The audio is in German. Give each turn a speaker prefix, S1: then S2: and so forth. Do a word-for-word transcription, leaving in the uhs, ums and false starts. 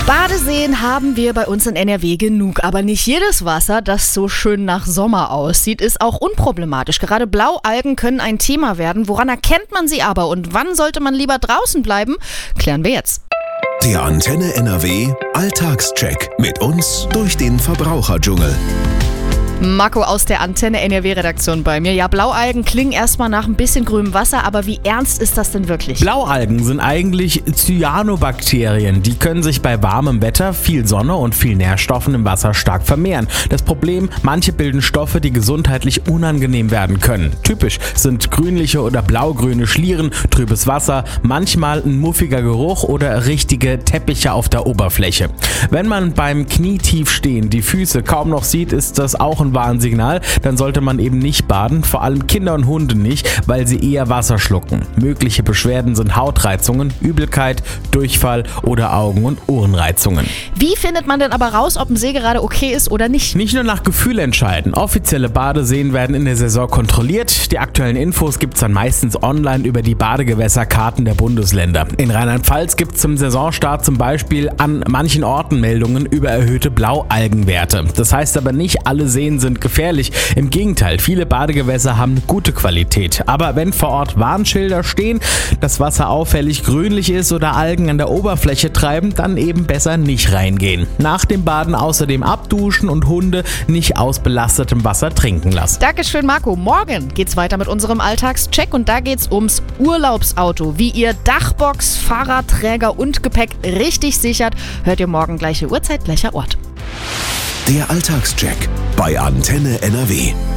S1: Badeseen haben wir bei uns in N R W genug, aber nicht jedes Wasser, das so schön nach Sommer aussieht, ist auch unproblematisch. Gerade Blaualgen können ein Thema werden. Woran erkennt man sie aber und wann sollte man lieber draußen bleiben? Klären wir jetzt.
S2: Der Antenne N R W Alltagscheck mit uns durch den Verbraucherdschungel.
S1: Marco aus der Antenne N R W-Redaktion bei mir. Ja, Blaualgen klingen erstmal nach ein bisschen grünem Wasser, aber wie ernst ist das denn wirklich?
S3: Blaualgen sind eigentlich Cyanobakterien. Die können sich bei warmem Wetter, viel Sonne und viel Nährstoffen im Wasser stark vermehren. Das Problem, manche bilden Stoffe, die gesundheitlich unangenehm werden können. Typisch sind grünliche oder blaugrüne Schlieren, trübes Wasser, manchmal ein muffiger Geruch oder richtige Teppiche auf der Oberfläche. Wenn man beim Knietief stehen die Füße kaum noch sieht, ist das auch ein Warnsignal, dann sollte man eben nicht baden, vor allem Kinder und Hunde nicht, weil sie eher Wasser schlucken. Mögliche Beschwerden sind Hautreizungen, Übelkeit, Durchfall oder Augen- und Ohrenreizungen.
S1: Wie findet man denn aber raus, ob ein See gerade okay ist oder nicht?
S3: Nicht nur nach Gefühl entscheiden. Offizielle Badeseen werden in der Saison kontrolliert. Die aktuellen Infos gibt es dann meistens online über die Badegewässerkarten der Bundesländer. In Rheinland-Pfalz gibt es zum Saisonstart zum Beispiel an manchen Orten Meldungen über erhöhte Blaualgenwerte. Das heißt aber nicht, alle Seen sind gefährlich. Im Gegenteil, viele Badegewässer haben gute Qualität. Aber wenn vor Ort Warnschilder stehen, das Wasser auffällig grünlich ist oder Algen an der Oberfläche treiben, dann eben besser nicht reingehen. Nach dem Baden außerdem abduschen und Hunde nicht aus belastetem Wasser trinken lassen.
S1: Dankeschön, Marco. Morgen geht's weiter mit unserem Alltagscheck und da geht's ums Urlaubsauto. Wie ihr Dachbox, Fahrradträger und Gepäck richtig sichert, hört ihr morgen gleiche Uhrzeit, gleicher Ort.
S2: Der Alltagscheck bei Antenne N R W.